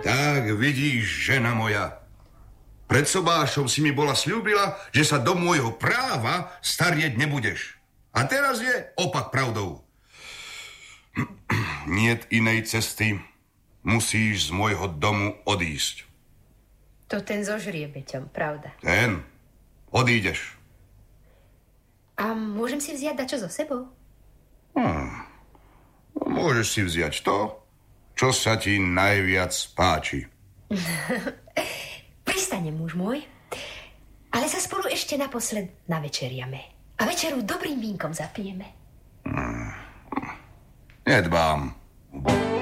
Tak vidíš, žena moja. Pred sobášom si mi bola sľúbila, že sa do môjho práva starieť nebudeš. A teraz je opak pravdou. Niet inej cesty. Musíš z môjho domu odísť. To ten so žriebeťom, pravda? Ten. Odídeš. A môžem si vziať dačo so sebou? Môžeš si vziať to, čo sa ti najviac páči. Pristane, muž môj. Ale sa spolu ešte naposled navečeriame. A večeru dobrým vínkom zapijeme. Nedbám.